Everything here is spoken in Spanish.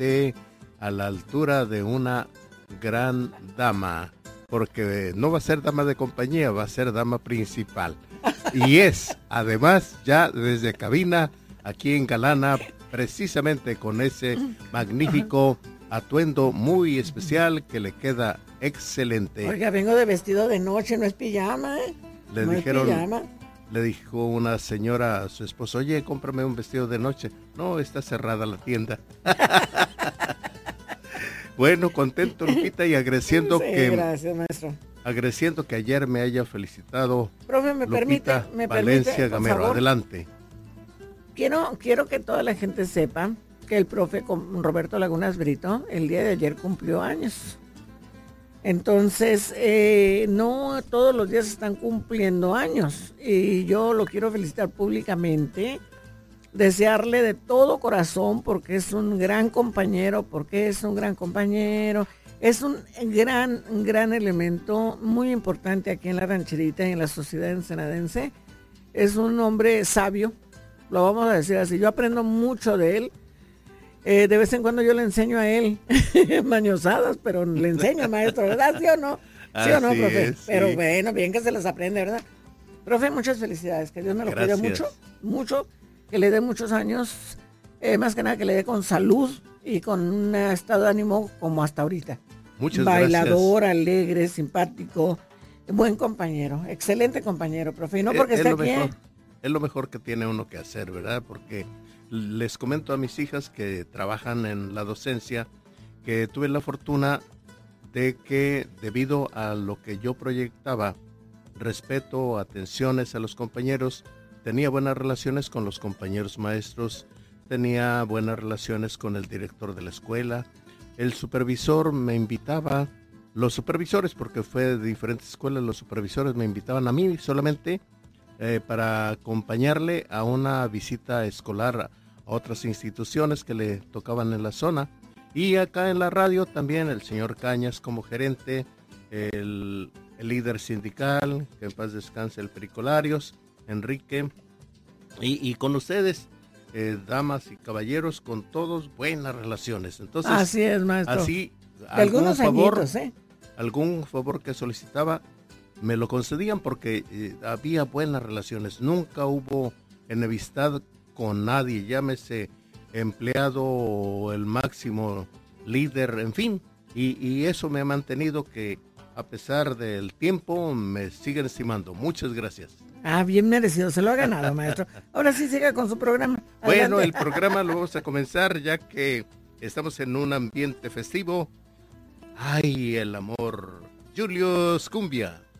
esté a la altura de una gran dama, porque no va a ser dama de compañía, va a ser dama principal. Y es, además, ya desde cabina, aquí en Galana, precisamente con ese magnífico atuendo muy especial que le queda excelente. Oiga, vengo de vestido de noche, no es pijama, Le no dijeron, es pijama. le dijo una señora a su esposo, oye, cómprame un vestido de noche. No, está cerrada la tienda. Bueno, contento, Lupita, y agradeciendo Sí, gracias, maestro. Agradeciendo que ayer me haya felicitado. Profe, me Lupita permite, Valencia por Gamero, favor. adelante. Quiero que toda la gente sepa que el profe Roberto Lagunas Brito el día de ayer cumplió años. Entonces, no todos los días están cumpliendo años y yo lo quiero felicitar públicamente, desearle de todo corazón porque es un gran compañero, es un gran elemento muy importante aquí en la rancherita y en la sociedad ensenadense. Es un hombre sabio, lo vamos a decir así, yo aprendo mucho de él. De vez en cuando yo le enseño a él mañosadas, pero le enseño, maestro, ¿verdad? ¿Sí o no? ¿Sí o no, profe? Es, sí. Pero bueno, bien que se las aprende, ¿verdad? Profe, muchas felicidades, que Dios me lo cuide mucho, que le dé muchos años, más que nada que le dé con salud y con un estado de ánimo como hasta ahorita. Muchas Bailador, gracias. alegre, simpático, buen compañero, excelente compañero, profe, y no porque esté aquí. Es lo mejor que tiene uno que hacer, ¿verdad? Porque les comento a mis hijas que trabajan en la docencia que tuve la fortuna de que debido a lo que yo proyectaba, respeto, atenciones a los compañeros, tenía buenas relaciones con los compañeros maestros, tenía buenas relaciones con el director de la escuela, el supervisor me invitaba, los supervisores, porque fue de diferentes escuelas, los supervisores me invitaban a mí solamente para acompañarle a una visita escolar a otras instituciones que le tocaban en la zona. Y acá en la radio también el señor Cañas como gerente, el líder sindical, que en paz descanse el Pericolarios, Enrique, y con ustedes, damas y caballeros, con todos buenas relaciones. Entonces, así es, maestro. Así, algunos añitos, algún favor que solicitaba, me lo concedían porque había buenas relaciones. Nunca hubo enemistad con nadie, llámese empleado o el máximo líder, en fin. Y eso me ha mantenido que a pesar del tiempo me siguen estimando. Muchas gracias. Bien merecido, se lo ha ganado, maestro. Ahora sí siga con su programa. Adelante. Bueno, el programa lo vamos a comenzar ya que estamos en un ambiente festivo. ¡Ay, el amor! Julius Cumbia.